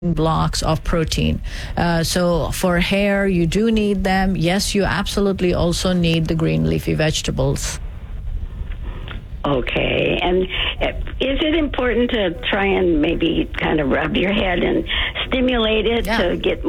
blocks of protein. So for hair, you do need them. Yes, you absolutely also need the green leafy vegetables. Okay. And is it important to try and maybe kind of rub your head and stimulate it to get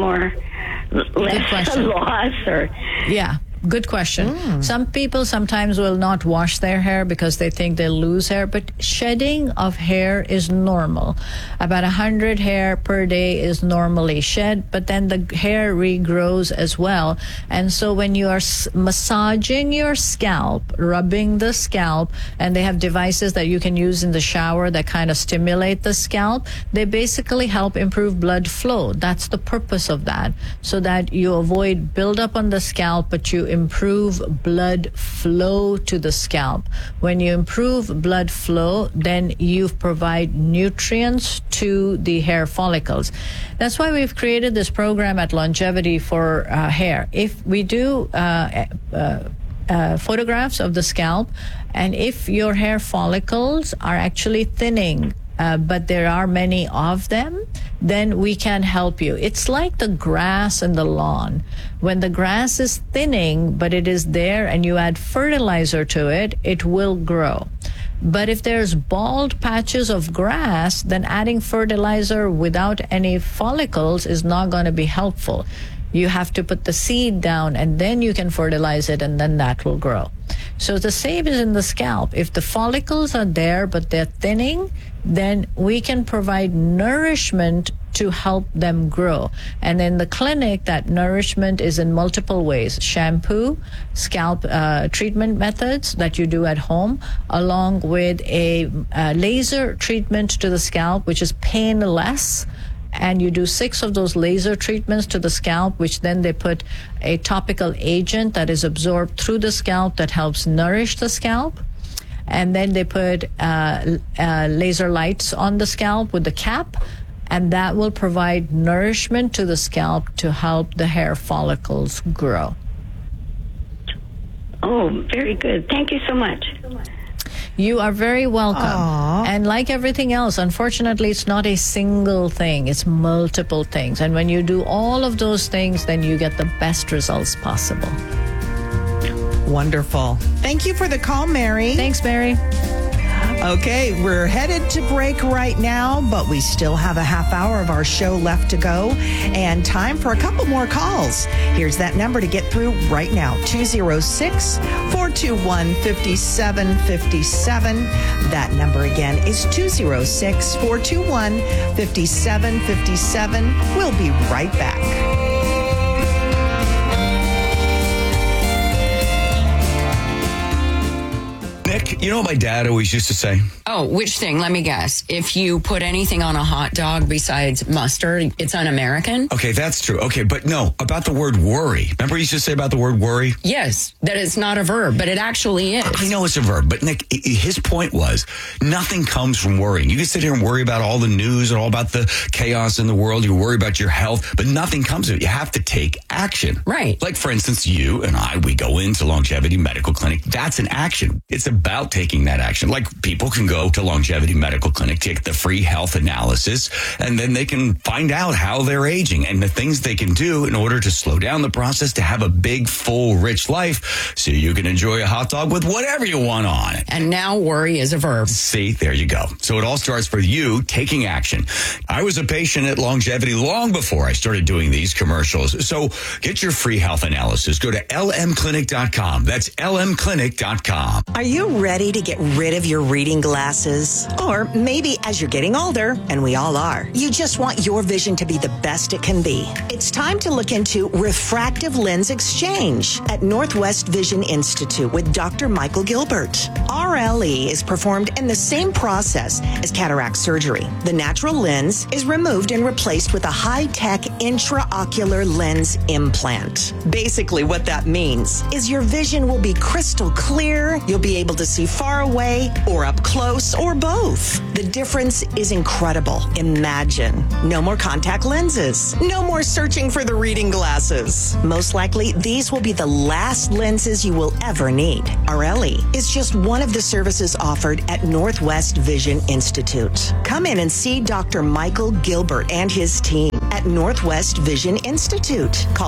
less loss? Or yeah. Good question. Some people sometimes will not wash their hair because they think they'll lose hair, but shedding of hair is normal. About 100 hair per day is normally shed, but then the hair regrows as well. And so when you are massaging your scalp, rubbing the scalp, and they have devices that you can use in the shower that kind of stimulate the scalp, they basically help improve blood flow. That's the purpose of that, so that you avoid buildup on the scalp, but you improve blood flow to the scalp. When you improve blood flow, then you provide nutrients to the hair follicles. That's why we've created this program at Longevity for hair. If we do photographs of the scalp, and if your hair follicles are actually thinning, but there are many of them, then we can help you. It's like the grass in the lawn. When the grass is thinning, but it is there, and you add fertilizer to it, it will grow. But if there's bald patches of grass, then adding fertilizer without any follicles is not going to be helpful. You have to put the seed down, and then you can fertilize it, and then that will grow. So the same is in the scalp. If the follicles are there, but they're thinning, then we can provide nourishment to help them grow. And in the clinic, that nourishment is in multiple ways. Shampoo, scalp treatment methods that you do at home, along with a laser treatment to the scalp, which is painless. And you do 6 of those laser treatments to the scalp, which then they put a topical agent that is absorbed through the scalp that helps nourish the scalp. And then they put laser lights on the scalp with the cap, and that will provide nourishment to the scalp to help the hair follicles grow. Oh, very good. Thank you so much. You are very welcome. Aww. And like everything else, unfortunately, it's not a single thing. It's multiple things. And when you do all of those things, then you get the best results possible. Wonderful. Thank you for the call, Mary. Thanks, Mary. Okay, we're headed to break right now, but we still have a half hour of our show left to go and time for a couple more calls. Here's that number to get through right now, 206-421-5757. That number again is 206-421-5757. We'll be right back. Nick, you know what my dad always used to say? Oh, which thing? Let me guess. If you put anything on a hot dog besides mustard, it's un-American? Okay, that's true. Okay, but no, about the word worry. Remember he used to say about the word worry? Yes, that it's not a verb, but it actually is. I know it's a verb, but Nick, his point was nothing comes from worrying. You can sit here and worry about all the news and all about the chaos in the world. You worry about your health, but nothing comes of it. You have to take action. Right. Like, for instance, you and I, we go into Longevity Medical Clinic. That's an action. It's about taking that action. Like, people can go to Longevity Medical Clinic, take the free health analysis, and then they can find out how they're aging and the things they can do in order to slow down the process to have a big, full, rich life so you can enjoy a hot dog with whatever you want on it. And now worry is a verb. See, there you go. So it all starts with you taking action. I was a patient at Longevity long before I started doing these commercials. So get your free health analysis. Go to lmclinic.com. That's lmclinic.com. Are you ready to get rid of your reading glasses? Or maybe as you're getting older, and we all are, you just want your vision to be the best it can be. It's time to look into refractive lens exchange at Northwest Vision Institute with Dr. Michael Gilbert. RLE is performed in the same process as cataract surgery. The natural lens is removed and replaced with a high-tech intraocular lens implant. Basically, what that means is your vision will be crystal clear, you'll be able to see far away or up close or both. The difference is incredible. Imagine. No more contact lenses. No more searching for the reading glasses. Most likely, these will be the last lenses you will ever need. Areli is just one of the services offered at Northwest Vision Institute. Come in and see Dr. Michael Gilbert and his team at Northwest Vision Institute. Call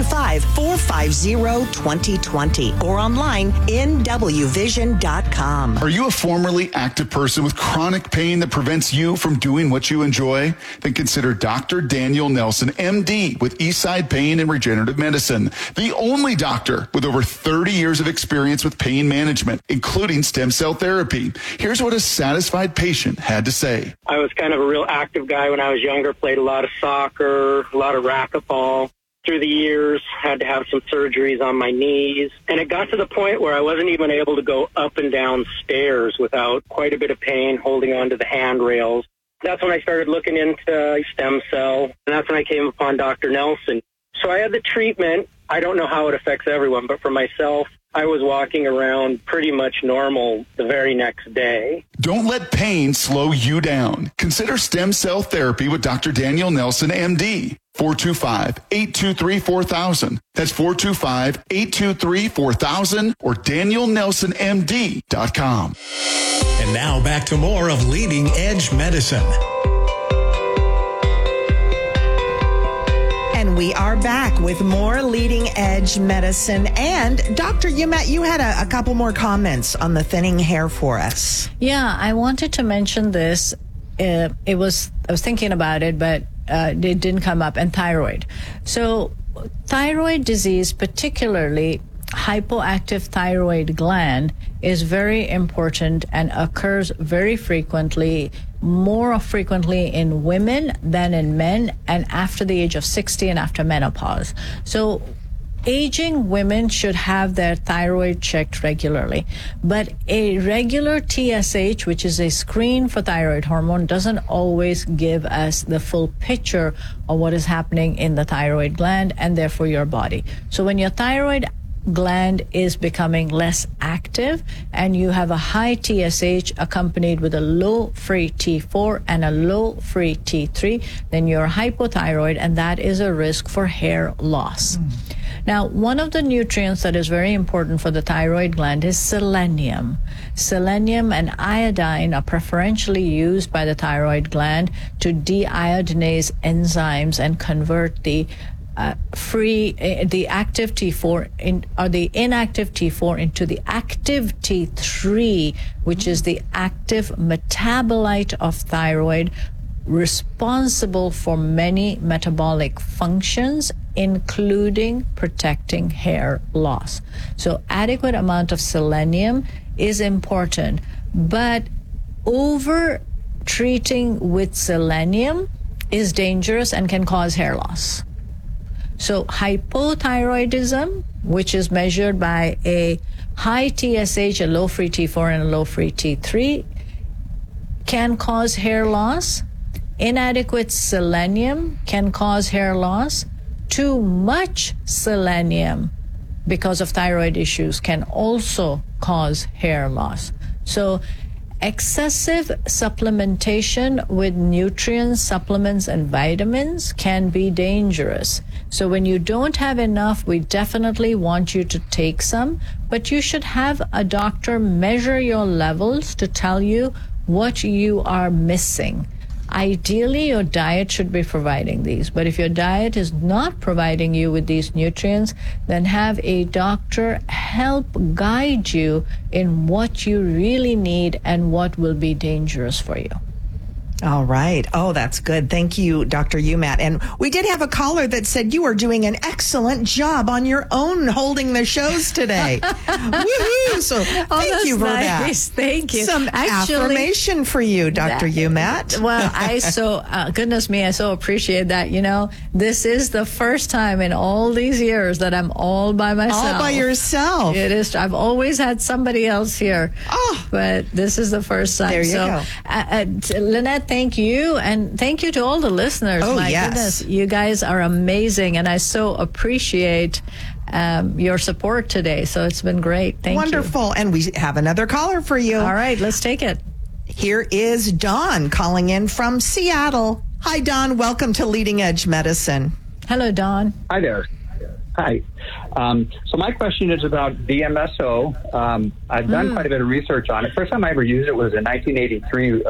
425-450-2020 or online nwvision.com. Are you a formerly active person with chronic pain that prevents you from doing what you enjoy? Then consider Dr. Daniel Nelson, MD, with Eastside Pain and Regenerative Medicine, the only doctor with over 30 years of experience with pain management, including stem cell therapy. Here's what a satisfied patient had to say. I was kind of a real active guy when I was younger, played a lot of soccer, a lot of racquetball. Through the years, had to have some surgeries on my knees. And it got to the point where I wasn't even able to go up and down stairs without quite a bit of pain holding onto the handrails. That's when I started looking into stem cell, and that's when I came upon Dr. Nelson. So I had the treatment. I don't know how it affects everyone, but for myself, I was walking around pretty much normal the very next day. Don't let pain slow you down. Consider stem cell therapy with Dr. Daniel Nelson, MD. 425-823-4000. That's 425-823-4000 or DanielNelsonMD.com. And now back to more of Leading Edge Medicine. And we are back with more Leading Edge Medicine. And Dr. Umat, you had a couple more comments on the thinning hair for us. Yeah, I wanted to mention this. I was thinking about it, but it didn't come up. And thyroid. So thyroid disease, particularly hypoactive thyroid gland, is very important and occurs very frequently, more frequently in women than in men, and after the age of 60 and after menopause. So aging women should have their thyroid checked regularly. But a regular TSH, which is a screen for thyroid hormone, doesn't always give us the full picture of what is happening in the thyroid gland and therefore your body. So when your thyroid gland is becoming less active and you have a high TSH accompanied with a low free T4 and a low free T3, then you're hypothyroid, and that is a risk for hair loss. Now, one of the nutrients that is very important for the thyroid gland is selenium. Selenium and iodine are preferentially used by the thyroid gland to deiodinase enzymes and convert the active T4 or the inactive T4 into the active T3, which is the active metabolite of thyroid, responsible for many metabolic functions, including protecting hair loss. So adequate amount of selenium is important, but over treating with selenium is dangerous and can cause hair loss. So hypothyroidism, which is measured by a high TSH, a low free T4, and a low free T3, can cause hair loss. Inadequate selenium can cause hair loss. Too much selenium, because of thyroid issues, can also cause hair loss. So excessive supplementation with nutrients, supplements, and vitamins can be dangerous. So when you don't have enough, we definitely want you to take some, but you should have a doctor measure your levels to tell you what you are missing. Ideally, your diet should be providing these, but if your diet is not providing you with these nutrients, then have a doctor help guide you in what you really need and what will be dangerous for you. All right. Oh, that's good. Thank you, Dr. Umat. And we did have a caller that said you are doing an excellent job on your own holding the shows today. Woohoo! So thank you for that. Thank you. Some affirmation for you, Dr. Umat. Well, goodness me, I so appreciate that. You know, this is the first time in all these years that I'm all by myself. All by yourself. It is. I've always had somebody else here. Oh. But this is the first time. There you go. Lynette, thank you, and thank you to all the listeners. Oh, My yes. goodness, you guys are amazing, and I so appreciate your support today. So it's been great. Thank you. Wonderful. And we have another caller for you. All right, let's take it. Here is Dawn calling in from Seattle. Hi, Dawn. Welcome to Leading Edge Medicine. Hello, Dawn. Hi there. Hi. So my question is about DMSO. I've done quite a bit of research on it. First time I ever used it was in 1983.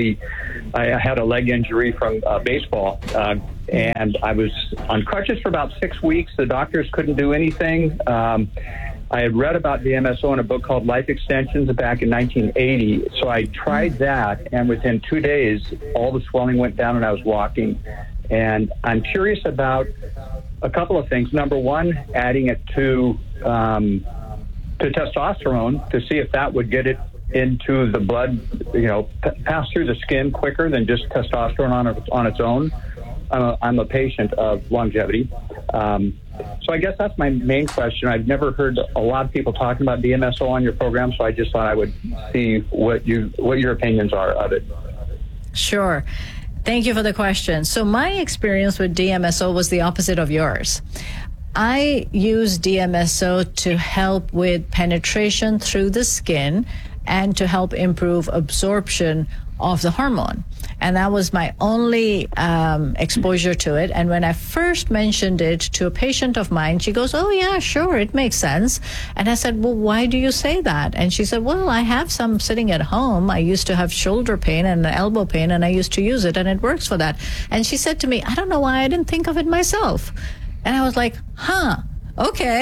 I had a leg injury from baseball, and I was on crutches for about 6 weeks. The doctors couldn't do anything. I had read about DMSO in a book called Life Extensions back in 1980. So I tried that, and within 2 days, all the swelling went down and I was walking. And I'm curious about a couple of things. Number one, adding it to testosterone to see if that would get it into the blood, pass through the skin quicker than just testosterone on its own. I'm a patient of longevity. So I guess that's my main question. I've never heard a lot of people talking about DMSO on your program, so I just thought I would see what your opinions are of it. Sure. Thank you for the question. So my experience with DMSO was the opposite of yours. I use DMSO to help with penetration through the skin and to help improve absorption of the hormone. And that was my only exposure to it. And when I first mentioned it to a patient of mine, she goes, "Oh, yeah, sure, it makes sense." And I said, "Well, why do you say that?" And she said, "Well, I have some sitting at home. I used to have shoulder pain and elbow pain, and I used to use it, and it works for that." And she said to me, "I don't know why I didn't think of it myself." And I was like, okay.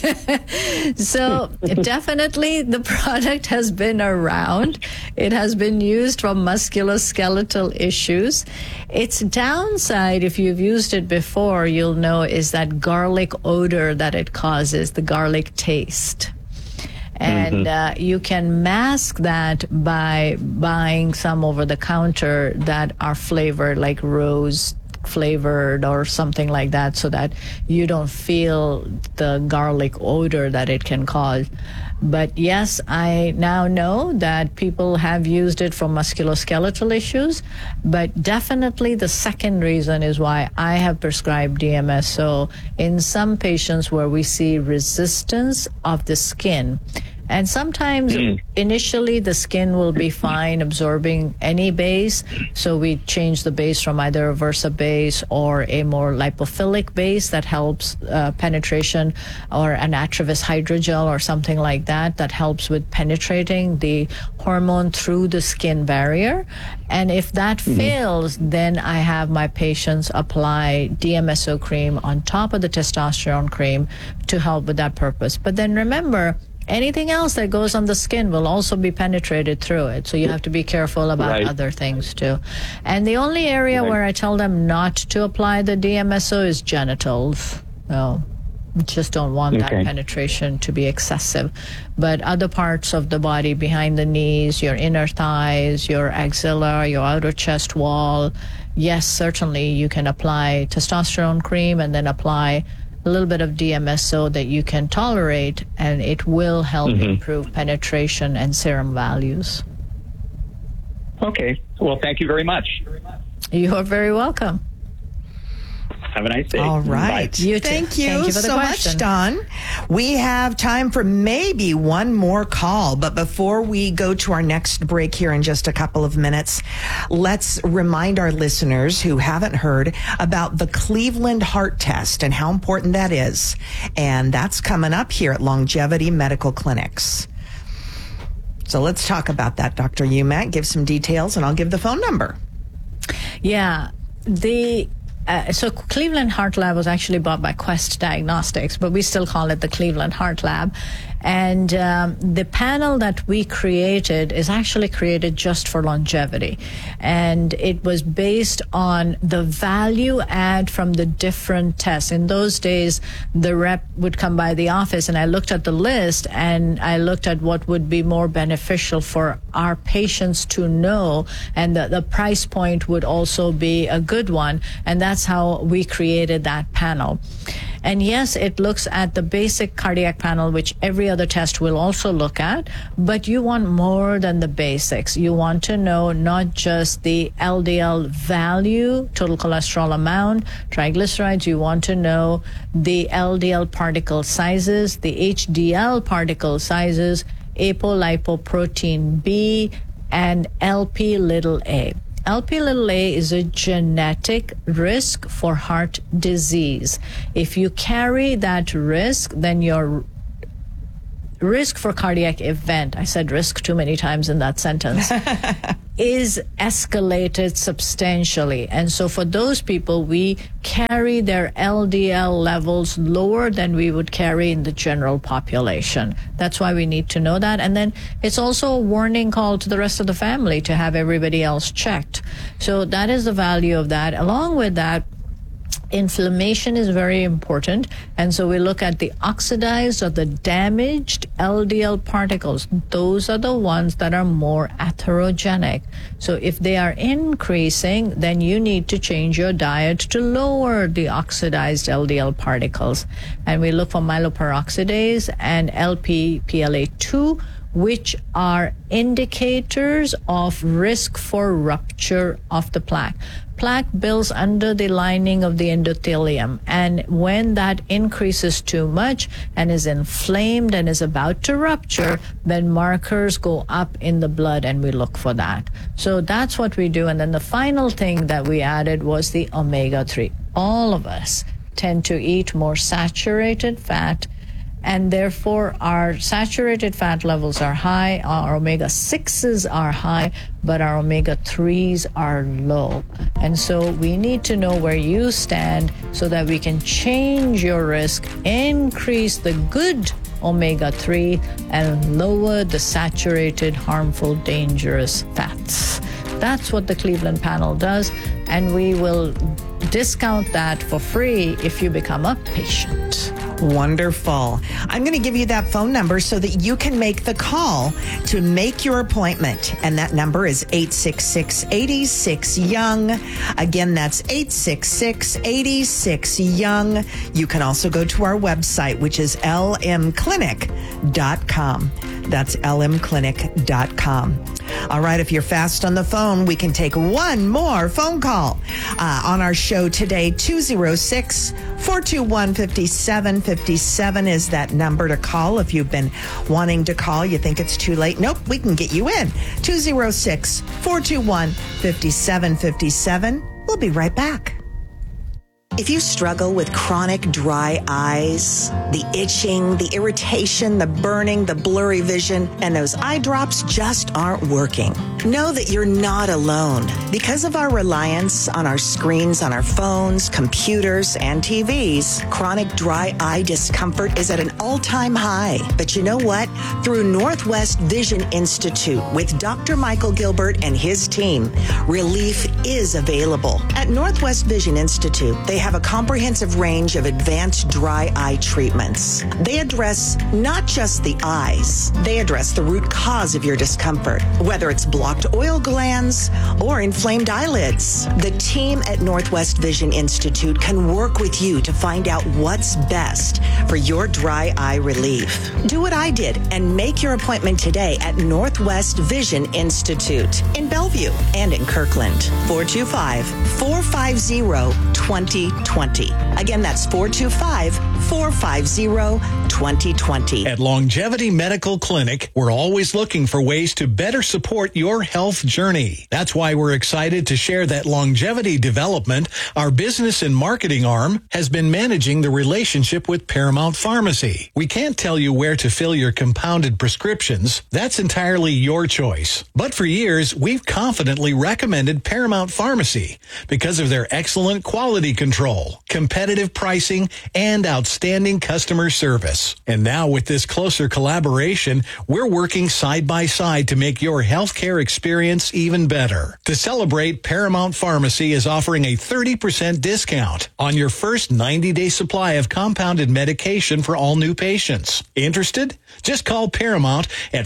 So definitely the product has been around. It has been used for musculoskeletal issues. Its downside, if you've used it before, you'll know, is that garlic odor that it causes, the garlic taste. And you can mask that by buying some over the counter that are flavored, like rose flavored or something like that, so that you don't feel the garlic odor that it can cause. But yes, I now know that people have used it for musculoskeletal issues, but definitely the second reason is why I have prescribed DMSO in some patients where we see resistance of the skin. And sometimes initially the skin will be fine absorbing any base. So we change the base from either a Versa base or a more lipophilic base that helps penetration, or an Atravus hydrogel or something like that, that helps with penetrating the hormone through the skin barrier. And if that fails, then I have my patients apply DMSO cream on top of the testosterone cream to help with that purpose. But then remember, anything else that goes on the skin will also be penetrated through it. So you have to be careful about other things too. And the only area where I tell them not to apply the DMSO is genitals. No, just don't want that penetration to be excessive. But other parts of the body, behind the knees, your inner thighs, your axilla, your outer chest wall, yes, certainly you can apply testosterone cream and then apply a little bit of DMSO that you can tolerate, and it will help improve penetration and serum values. Okay. Well, thank you very much. You are very welcome. Have a nice day. All right. You too. Thank you for the so question. much, Don. We have time for maybe one more call, but before we go to our next break here in just a couple of minutes, let's remind our listeners who haven't heard about the Cleveland Heart Test and how important that is. And that's coming up here at Longevity Medical Clinics. So let's talk about that, Dr. Umack. Give some details, and I'll give the phone number. Yeah. So Cleveland Heart Lab was actually bought by Quest Diagnostics, but we still call it the Cleveland Heart Lab. And the panel that we created is actually created just for longevity. And it was based on the value add from the different tests. In those days, the rep would come by the office, and I looked at the list, and I looked at what would be more beneficial for our patients to know, and the price point would also be a good one. And that's how we created that panel. And yes, it looks at the basic cardiac panel, which every other test will also look at, but you want more than the basics. You want to know not just the LDL value, total cholesterol amount, triglycerides. You want to know the LDL particle sizes, the HDL particle sizes, apolipoprotein B, and LP(a). LP(a) is a genetic risk for heart disease. If you carry that risk, then your risk for cardiac event, I said risk too many times in that sentence, is escalated substantially. And so for those people, we carry their LDL levels lower than we would carry in the general population. That's why we need to know that. And then it's also a warning call to the rest of the family to have everybody else checked. So that is the value of that. Along with that, inflammation is very important, and so we look at the oxidized or the damaged LDL particles. Those are the ones that are more atherogenic. So if they are increasing, then you need to change your diet to lower the oxidized LDL particles. And we look for myeloperoxidase and LPPLA2, which are indicators of risk for rupture of the plaque. Plaque builds under the lining of the endothelium, and when that increases too much and is inflamed and is about to rupture, then markers go up in the blood, and we look for that. So that's what we do. And then the final thing that we added was the omega-3. All of us tend to eat more saturated fat, and therefore our saturated fat levels are high, our omega-6s are high, but our omega-3s are low. And so we need to know where you stand so that we can change your risk, increase the good omega-3, and lower the saturated, harmful, dangerous fats. That's what the Cleveland panel does, and we will discount that for free if you become a patient. Wonderful. I'm going to give you that phone number so that you can make the call to make your appointment. And that number is 866-86-YOUNG. Again, that's 866-86-YOUNG. You can also go to our website, which is lmclinic.com. That's lmclinic.com. All right, if you're fast on the phone, we can take one more phone call on our show today. 206-421-5757 is that number to call. If you've been wanting to call, you think it's too late. Nope, we can get you in. 206-421-5757. We'll be right back. If you struggle with chronic dry eyes, the itching, the irritation, the burning, the blurry vision, and those eye drops just aren't working, know that you're not alone. Because of our reliance on our screens, on our phones, computers, and TVs, chronic dry eye discomfort is at an all-time high. But you know what? Through Northwest Vision Institute with Dr. Michael Gilbert and his team, relief is available. At Northwest Vision Institute, they have a comprehensive range of advanced dry eye treatments. They address not just the eyes, they address the root cause of your discomfort, whether it's blocked oil glands or inflamed eyelids. The team at Northwest Vision Institute can work with you to find out what's best for your dry eye relief. Do what I did and make your appointment today at Northwest Vision Institute in Bellevue and in Kirkland. 425-450-2020. Again, that's 425-450-2020. At Longevity Medical Clinic, we're always looking for ways to better support your health journey. That's why we're excited to share that Longevity Development, our business and marketing arm, has been managing the relationship with Paramount Pharmacy. We can't tell you where to fill your compounded prescriptions. That's entirely your choice. But for years, we've confidently recommended Paramount Pharmacy because of their excellent quality control, competitive pricing, and outstanding customer service. And now with this closer collaboration, we're working side by side to make your healthcare experience even better. To celebrate, Paramount Pharmacy is offering a 30% discount on your first 90-day supply of compounded medication for all new patients. Interested? Just call Paramount at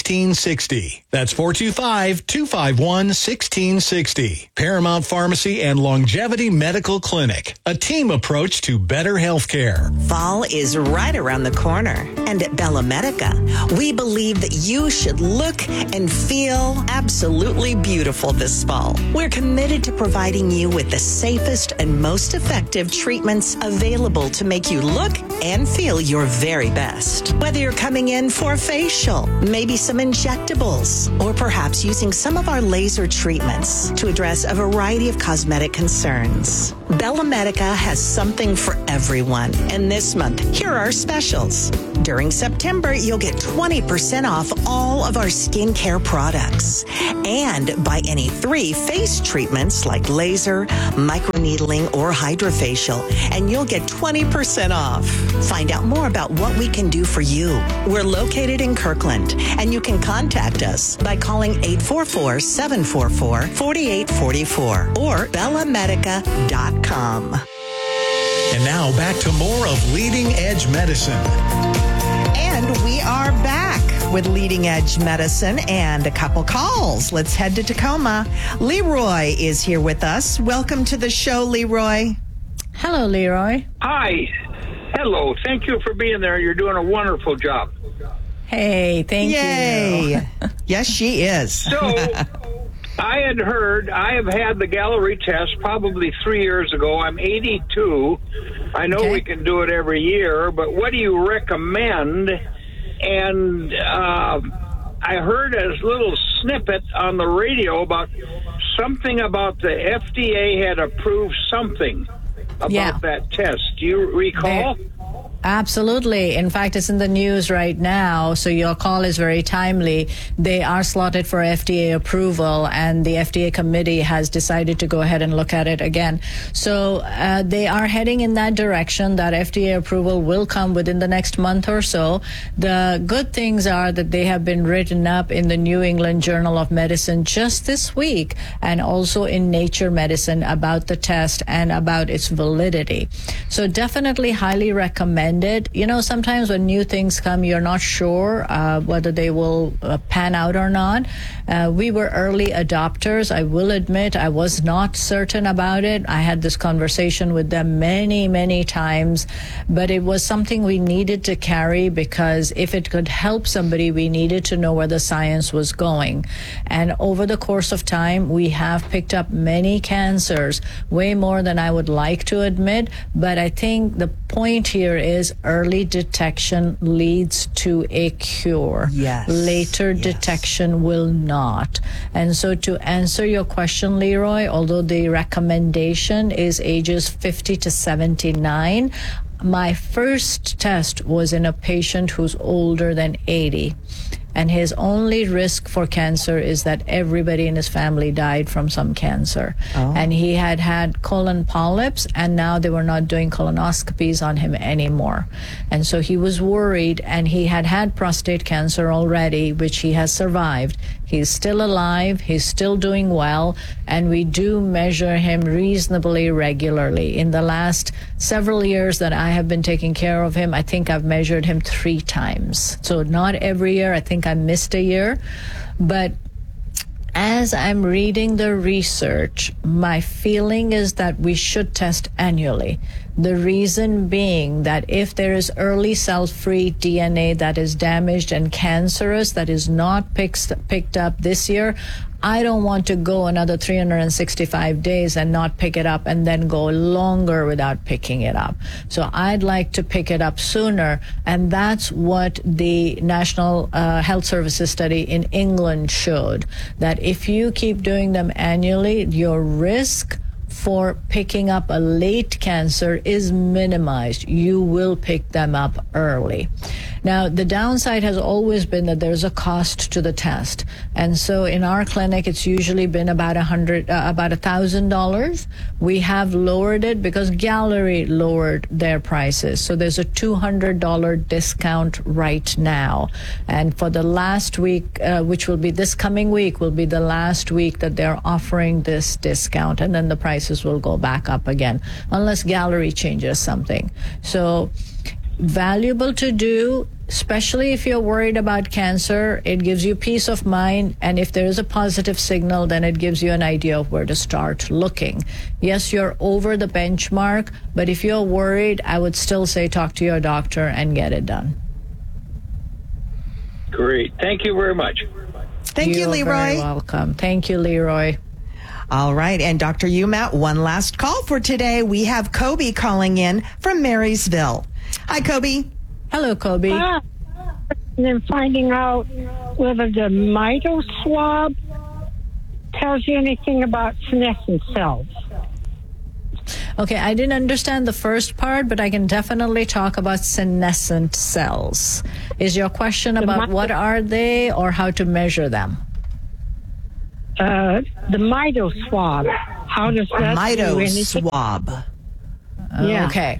425-251-1660. That's 425-251-1660. Paramount Pharmacy and and Longevity Medical Clinic, a team approach to better health care. Fall is right around the corner. And at Bella Medica, we believe that you should look and feel absolutely beautiful this fall. We're committed to providing you with the safest and most effective treatments available to make you look and feel your very best. Whether you're coming in for a facial, maybe some injectables, or perhaps using some of our laser treatments to address a variety of cosmetic concerns. Bella Medica has something for everyone. And this month, here are our specials. During September, you'll get 20% off all of our skincare products. And buy any 3 face treatments like laser, microneedling, or hydrofacial, and you'll get 20% off. Find out more about what we can do for you. We're located in Kirkland, and you can contact us by calling 844-744-4844 or bellamedica.com. And now back to more of Leading Edge Medicine. And we are back with Leading Edge Medicine and a couple calls. Let's head to Tacoma. Leroy is here with us. Welcome to the show, Leroy. Hello, Leroy. Hi. Hello. Thank you for being there. You're doing a wonderful job. Hey, thank you. Yes, she is. So, I had heard, I have had the Gallery test probably 3 years ago. I'm 82. I know we can do it every year, but what do you recommend? And I heard a little snippet on the radio about something about the FDA had approved something about that test. Do you recall? Absolutely. In fact, it's in the news right now, so your call is very timely. They are slotted for FDA approval, and the FDA committee has decided to go ahead and look at it again. So they are heading in that direction. That FDA approval will come within the next month or so. The good things are that they have been written up in the New England Journal of Medicine just this week, and also in Nature Medicine about the test and about its validity. So definitely highly recommend it. You know, sometimes when new things come, you're not sure whether they will pan out or not. We were early adopters. I will admit I was not certain about it. I had this conversation with them many, many times, but it was something we needed to carry because if it could help somebody, we needed to know where the science was going. And over the course of time, we have picked up many cancers, way more than I would like to admit. But I think the point here is early detection leads to a cure. Yes. Later detection will not. And so to answer your question, Leroy, although the recommendation is ages 50 to 79, my first test was in a patient who's older than 80. And his only risk for cancer is that everybody in his family died from some cancer. And he had had colon polyps, and now they were not doing colonoscopies on him anymore. And so he was worried, and he had had prostate cancer already, which he has survived. He's still alive, he's still doing well, and we do measure him reasonably regularly. In the last several years that I have been taking care of him, I think I've measured him 3 times. So not every year. I think I missed a year. But as I'm reading the research, my feeling is that we should test annually. The reason being that if there is early cell-free DNA that is damaged and cancerous that is not picked up this year, I don't want to go another 365 days and not pick it up and then go longer without picking it up. So I'd like to pick it up sooner. And that's what the National Health Services study in England showed, that if you keep doing them annually, your risk for picking up a late cancer is minimized. You will pick them up early. Now, the downside has always been that there's a cost to the test. And so in our clinic, it's usually been about $1,000. We have lowered it because Gallery lowered their prices. So there's a $200 discount right now. And for the last week, which will be this coming week, will be the last week that they're offering this discount. And then the prices will go back up again, unless Gallery changes something. So valuable to do. especially if you're worried about cancer. It gives you peace of mind. And if there is a positive signal, then it gives you an idea of where to start looking. Yes, you're over the benchmark, but if you're worried, I would still say talk to your doctor and get it done. Great. Thank you very much. Thank you, Leroy. You're very welcome. Thank you, Leroy. All right. And Dr. Umat, one last call for today. We have Kobe calling in from Marysville. Hi, Kobe. Hello, Kobe. And then finding out whether the mito swab tells you anything about senescent cells. Okay, I didn't understand the first part, but I can definitely talk about senescent cells. Is your question about what are they or how to measure them? The mito swab. How does that mito swab? Yeah. Okay.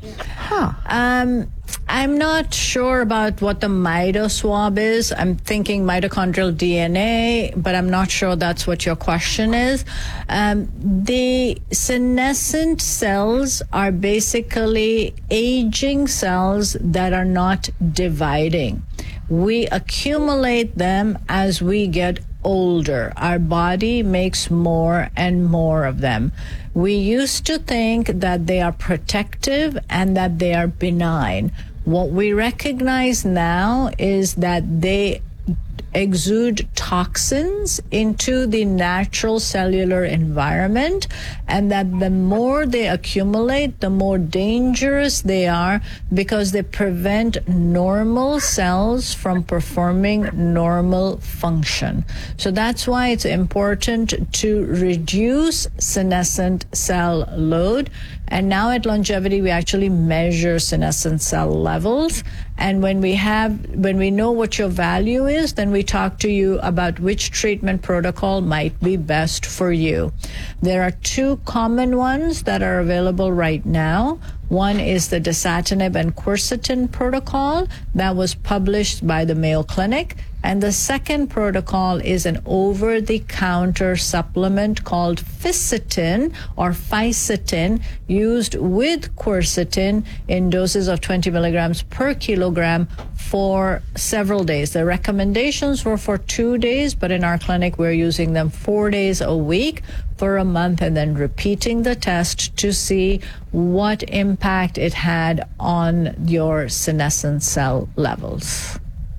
I'm not sure about what the mito swab is. I'm thinking mitochondrial DNA, but I'm not sure that's what your question is. The senescent cells are basically aging cells that are not dividing. We accumulate them as we get older. Our body makes more and more of them. We used to think that they are protective and that they are benign. What we recognize now is that they exude toxins into the natural cellular environment, and that the more they accumulate, the more dangerous they are, because they prevent normal cells from performing normal function. So that's why it's important to reduce senescent cell load. And now at Longevity, we actually measure senescent cell levels. And when we know what your value is, then we talk to you about which treatment protocol might be best for you. There are two common ones that are available right now. One is the dasatinib and quercetin protocol that was published by the Mayo Clinic. And the second protocol is an over-the-counter supplement called Fisetin or Fisetin, used with quercetin in doses of 20 milligrams per kilogram for several days. The recommendations were for 2 days, but in our clinic, we're using them 4 days a week for a month and then repeating the test to see what impact it had on your senescent cell levels.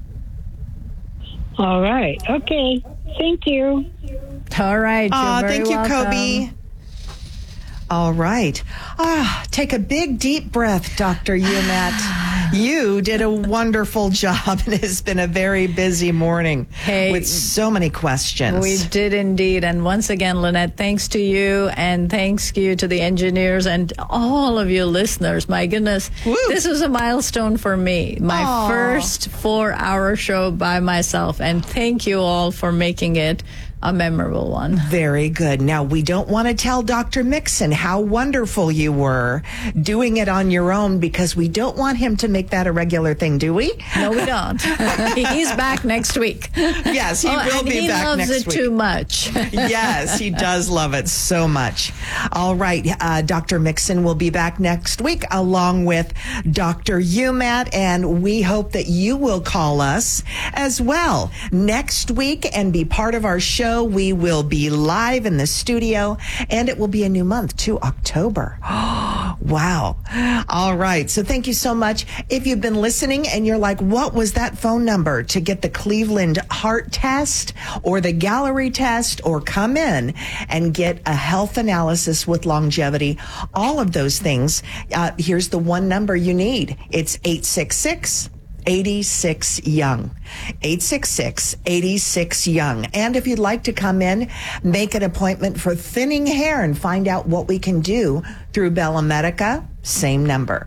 All right. Okay. Thank you. All right. You're very thank you, welcome. Kobe. All right. Take a big, deep breath, Dr. Umat. You did a wonderful job, and it's been a very busy morning with so many questions. We did indeed. And once again, Lynette, thanks to you, and thanks you to the engineers and all of you listeners. My goodness, this was a milestone for me. My first 4-hour show by myself. And thank you all for making it a memorable one. Very good. Now, we don't want to tell Dr. Mixon how wonderful you were doing it on your own, because we don't want him to make that a regular thing, do we? No, we don't. He's back next week. Yes, he will be back next week. He loves it too much. Yes, he does love it so much. All right. Dr. Mixon will be back next week along with Dr. Umat, and we hope that you will call us as well next week and be part of our show. We will be live in the studio, and it will be a new month too, October. Wow. All right. So thank you so much. If you've been listening and you're like, what was that phone number to get the Cleveland heart test or the Gallery test, or come in and get a health analysis with Longevity, all of those things, here's the one number you need. It's 866-86-YOUNG. 866-86-YOUNG. And if you'd like to come in, make an appointment for thinning hair and find out what we can do through Bella Medica, same number,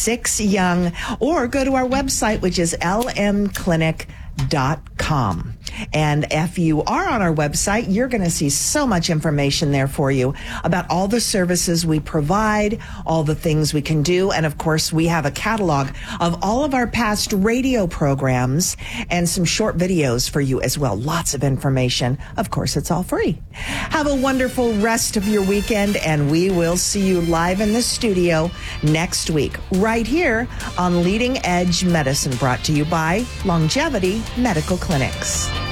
866-86-YOUNG, or go to our website, which is lmclinic.com. And if you are on our website, you're going to see so much information there for you about all the services we provide, all the things we can do. And of course, we have a catalog of all of our past radio programs and some short videos for you as well. Lots of information. Of course, it's all free. Have a wonderful rest of your weekend, and we will see you live in the studio next week, right here on Leading Edge Medicine, brought to you by Longevity Medical Clinics.